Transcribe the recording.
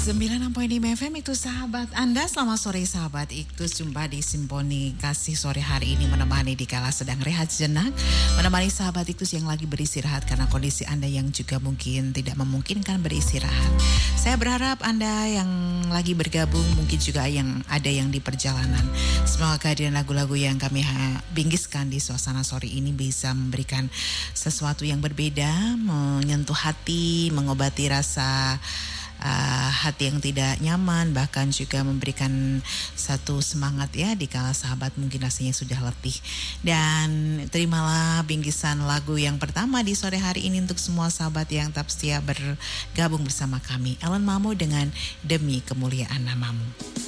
96.5 FM itu sahabat Anda. Selamat sore sahabat Iktus. Jumpa di Simponi Kasih sore hari ini menemani di kala sedang rehat jenak. Menemani sahabat Iktus yang lagi beristirahat karena kondisi Anda yang juga mungkin tidak memungkinkan beristirahat. Saya berharap Anda yang lagi bergabung, mungkin juga yang ada yang di perjalanan. Semoga kehadiran lagu-lagu yang kami bingkiskan di suasana sore ini bisa memberikan sesuatu yang berbeda, menyentuh hati, mengobati rasa hati yang tidak nyaman, bahkan juga memberikan satu semangat ya di kala sahabat mungkin rasanya sudah letih. Dan terimalah bingkisan lagu yang pertama di sore hari ini untuk semua sahabat yang tetap setia bergabung bersama kami. Ellen Mamo dengan Demi Kemuliaan Namamu.